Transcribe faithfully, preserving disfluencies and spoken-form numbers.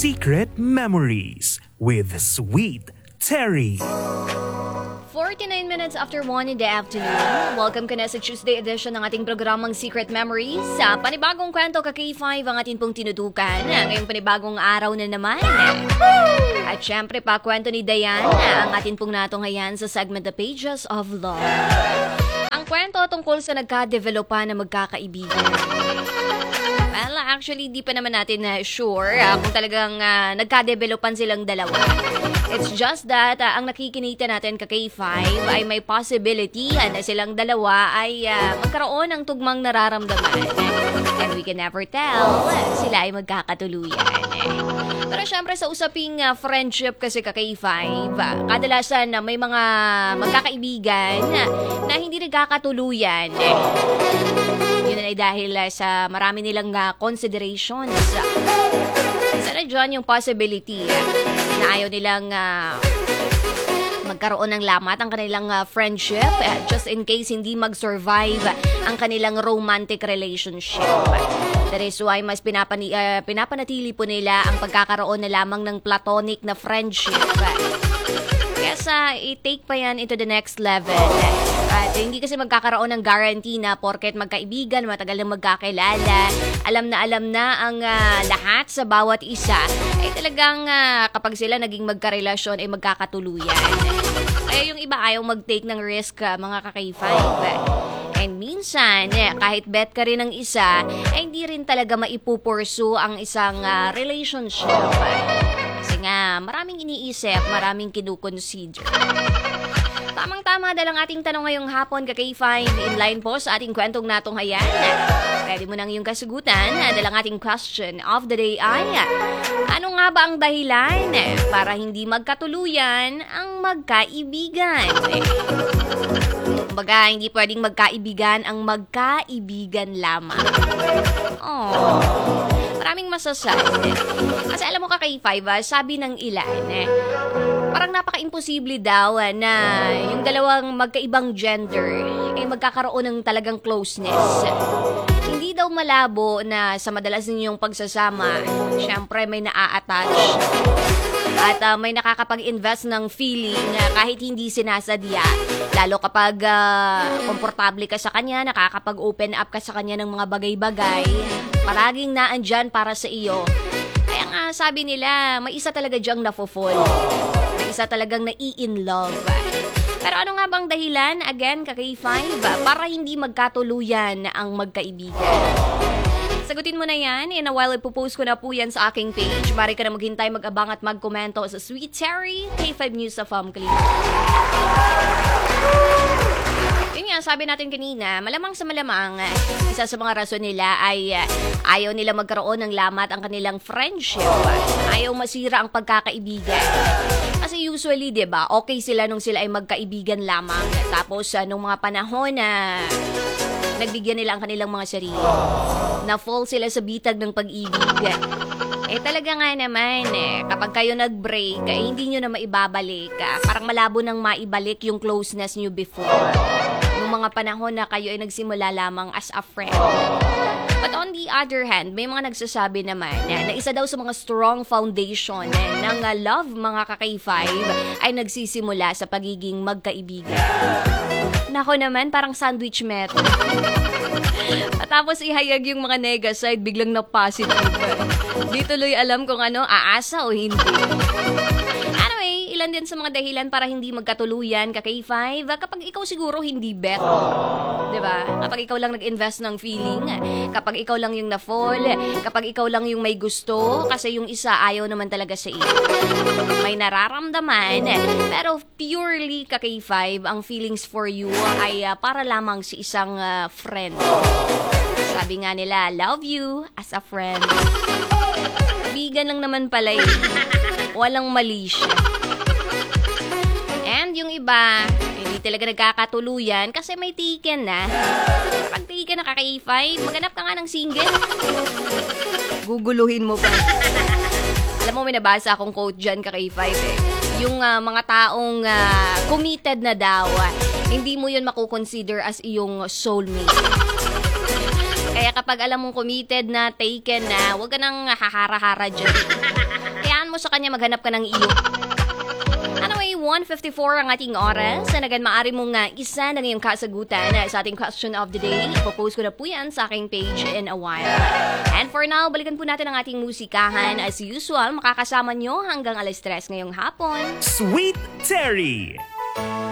Secret Memories with Sweet Terry. forty-nine minutes after one in the afternoon. Welcome ka na sa Tuesday edition ng ating programang Secret Memories. Sa panibagong kwento ka K five ang ating pong tinutukan. Ngayong panibagong araw na naman. At syempre pa kwento ni Diane ang ating pong natunghayan sa segment The Pages of Love. Ang kwento tungkol sa nagka-developa na magkakaibigan. Well, actually, di pa naman natin uh, sure uh, kung talagang uh, nagka-developan silang dalawa. It's just that uh, ang nakikinita natin ka K five ay may possibility uh, na silang dalawa ay uh, magkaroon ng tugmang nararamdaman. And we can never tell uh, sila ay magkakatuluyan. Pero syempre sa usaping uh, friendship kasi ka K five, uh, kadalasan na uh, may mga magkakaibigan uh, na hindi nagkakatuluyan. Yun ay dahil uh, sa marami nilang uh, considerations. Isa na dyan yung possibility uh, na ayaw nilang uh, magkaroon ng lamat ang kanilang uh, friendship uh, just in case hindi mag-survive ang kanilang romantic relationship. That is why mas pinapani, uh, pinapanatili po nila ang pagkakaroon na lamang ng platonic na friendship. Kaya sa i-take pa yan into the next level. At hindi kasi magkakaroon ng guarantee na porket magkaibigan, matagal na magkakilala, alam na alam na ang uh, lahat sa bawat isa, ay talagang uh, kapag sila naging magkarelasyon ay magkakatuluyan. Kaya yung iba ayaw mag-take ng risk uh, mga ka-K five. And minsan, eh, kahit bet ka rin ng isa, ay hindi rin talaga maipupursu ang isang uh, relationship. Kasi nga, maraming iniisip, maraming kinukonsider. Tamang-tama dalang ating tanong ngayong hapon ka K five in line po sa ating kwentong natunghayan. Ready mo nang yung kasagutan. Dalang ating question of the day ay, ano nga ba ang dahilan para hindi magkatuluyan ang magkaibigan? Kumbaga, hindi pwedeng magkaibigan ang magkaibigan lamang. Oh, maraming masasabi. Kasi alam mo ka K five, sabi ng ilan, eh, parang napaka-imposible daw na yung dalawang magkaibang gender ay eh, magkakaroon ng talagang closeness. Hindi daw malabo na sa madalas ninyong pagsasama, syempre may naa-attach at uh, may nakakapag-invest ng feeling uh, kahit hindi sinasadya. Lalo kapag uh, komportable ka sa kanya, nakakapag-open up ka sa kanya ng mga bagay-bagay, paraging naandyan para sa iyo. Kaya nga sabi nila, may isa talaga dyang nafo-fall. May isa talagang nai-in love. Pero ano nga bang dahilan, again, ka K five, para hindi magkatuluyan ang magkaibigan? Sagutin mo na yan. In a while, ipopost ko na po yan sa aking page. Bari ka na maghintay, mag-abang at magkomento sa Sweet Terry, K five News sa F A M Clip. Yun nga, sabi natin kanina, malamang sa malamang, isa sa mga rason nila ay uh, ayaw nila magkaroon ng lamat ang kanilang friendship. Ayaw masira ang pagkakaibigan. Kasi usually, diba, okay sila nung sila ay magkaibigan lamang. Tapos, uh, nung mga panahon na nagbigyan nila ang kanilang mga sarili, na-fall sila sa bitag ng pag-ibig. Eh talaga nga naman, eh, kapag kayo nag-break, eh, hindi nyo na maibabalik. Ah. Parang malabo nang maibalik yung closeness nyo before. Nung mga panahon na kayo ay nagsimula lamang as a friend. But on the other hand, may mga nagsasabi naman eh, na isa daw sa mga strong foundation eh, ng uh, love mga ka K five ay nagsisimula sa pagiging magkaibigan. Nako naman, parang sandwich method. At tapos ihayag yung mga nega side, biglang na positive. Di tuloy alam kung ano, aasa o hindi. Anyway, ilan din sa mga dahilan para hindi magkatuluyan ka K five kapag ikaw siguro hindi bet. Diba? Kapag ikaw lang nag-invest ng feeling, kapag ikaw lang yung na-fall, kapag ikaw lang yung may gusto, kasi yung isa ayaw naman talaga sa iyo. May nararamdaman, pero purely ka K five, ang feelings for you ay uh, para lamang sa isang uh, friend. Sabi nga nila, love you as a friend. Bigan lang naman pala eh. Walang mali siya. And yung iba, hindi talaga nagkakatuluyan kasi may taken na. Pag taken na ka K five, maghanap ka nga ng single. Guguluhin mo pa. Alam mo, may nabasa akong quote dyan ka K five eh. Yung uh, mga taong uh, committed na daw, hindi mo yun makukonsider as iyong soulmate. Kaya kapag alam mong committed na, taken na, huwag ka nang hahara-hara dyan. hayaan mo sa kanya maghanap ka ng iyo. Anyway, one fifty-four ang ating oras. Sanagan maaari mong nga isa na ngayong kasagutan sa ating question of the day. Ipopost ko na po yan sa aking page in a while. And for now, balikan po natin ang ating musikahan. As usual, makakasama nyo hanggang alas tres ngayong hapon. Sweet Terry.